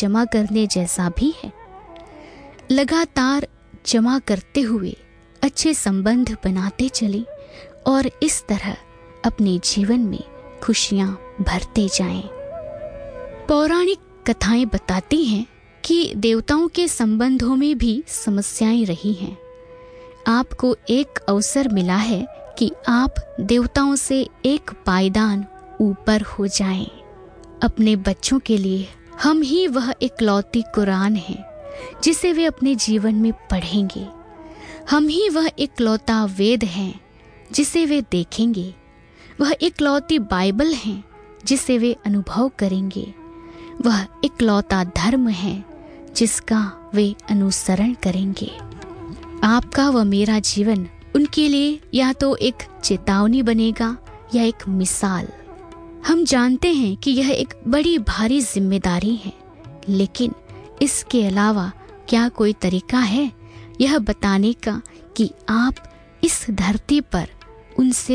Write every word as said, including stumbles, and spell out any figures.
जमा करने जैसा भी है। लगातार जमा करते हुए अच्छे संबंध बनाते चलें और इस तरह अपने जीवन में खुशियां भरते जाएं। पौराणिक कथाएं बताती हैं कि देवताओं के संबंधों में भी समस्याएं रही हैं। आपको एक अवसर मिला है कि आप देवताओं से एक पायदान ऊपर हो जाएं। अपने बच्चों के लिए हम ही वह इकलौती कुरान है जिसे वे अपने जीवन में पढ़ेंगे। हम ही वह इकलौता वेद हैं जिसे वे देखेंगे। वह इकलौती बाइबल है जिसे वे अनुभव करेंगे। वह इकलौता धर्म है जिसका वे अनुसरण करेंगे। आपका व मेरा जीवन उनके लिए या तो एक चेतावनी बनेगा या एक मिसाल। हम जानते हैं कि यह एक बड़ी भारी जिम्मेदारी है, लेकिन इसके अलावा क्या कोई तरीका है यह बताने का कि आप इस धरती पर उनसे